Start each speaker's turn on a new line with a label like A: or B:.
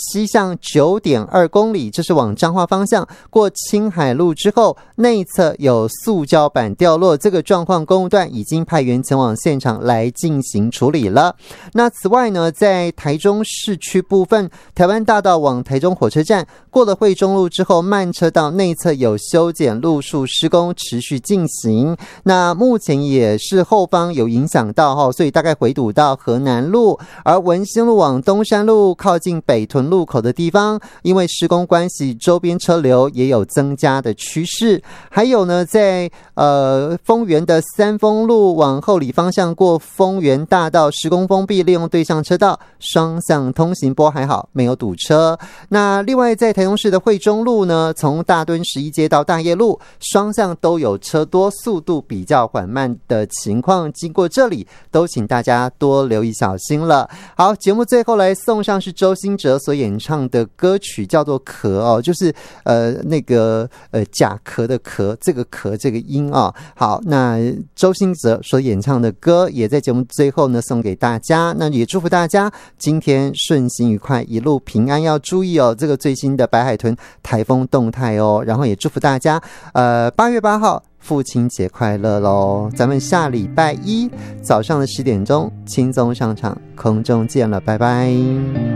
A: 西向9.2公里，这是往彰化方向，过青海路之后，内侧有塑胶板掉落，这个状况公务段已经派员前往现场来进行处理了。那此外呢，在台中市区部分，台湾大道往台中火车站过了惠中路之后，慢车道内侧有修剪路树施工持续进行，那目前也是后方有影响到，所以大概回堵到河南路，而文心路往东山路靠近北屯路口的地方，因为施工关系，周边车流也有增加的趋势。还有呢，在丰原的三丰路往后里方向过丰原大道施工封闭，利用对向车道双向通行，波还好没有堵车。那另外在台中市的惠中路呢，从大墩11街到大业路双向都有车多，速度比较缓慢的情况，经过这里都请大家多留意小心了。好，节目最后来送上是周兴哲所演唱的歌曲，叫做壳就是甲壳的壳，这个壳这个音好，那周兴哲所演唱的歌也在节目最后呢送给大家，那也祝福大家今天顺心愉快，一路平安，要注意这个最新的白海豚台风动态然后也祝福大家8月8号父亲节快乐咯，咱们下礼拜一早上的10点钟轻松上场空中见了，拜拜。